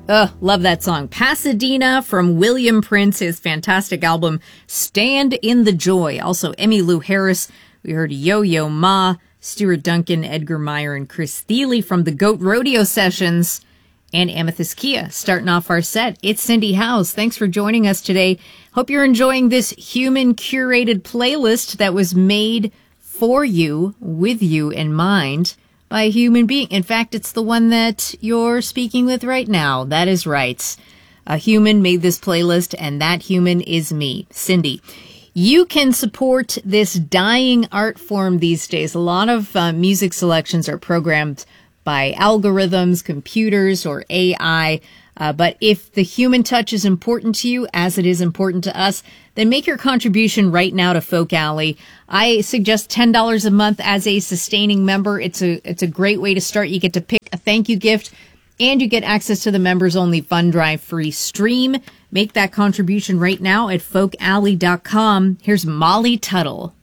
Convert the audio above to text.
Love that song. Pasadena from William Prince, his fantastic album, Stand in the Joy. Also, Emmylou Harris. We heard Yo-Yo Ma, Stuart Duncan, Edgar Meyer, and Chris Thiele from the Goat Rodeo Sessions, and Amethyst Kia. Starting off our set, it's Cindy Howes. Thanks for joining us today. Hope you're enjoying this human curated playlist that was made for you, with you in mind, by a human being. In fact, it's the one that you're speaking with right now. That is right. A human made this playlist, and that human is me, Cindy. You can support this dying art form these days. A lot of music selections are programmed by algorithms, computers, or AI. But if the human touch is important to you, as it is important to us, then make your contribution right now to Folk Alley. I suggest $10 a month as a sustaining member. It's a great way to start. You get to pick a thank you gift, and you get access to the members-only Fund Drive free stream. Make that contribution right now at folkalley.com. Here's Molly Tuttle.